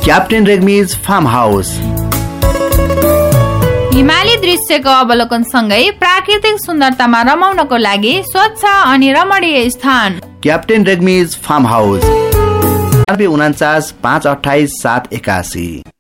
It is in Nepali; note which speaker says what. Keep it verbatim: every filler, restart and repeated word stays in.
Speaker 1: Captain रेग्मीज farm house.
Speaker 2: हिमाली दृश्यको अवलोकन सँगै प्राकृतिक सुन्दरतामा रमाउनको लागि स्वच्छ अनि रमणीय स्थान
Speaker 1: क्याप्टेन रेग्मीज फार्म हाउस। उनाचास पाँच अठाइस सात एकासी।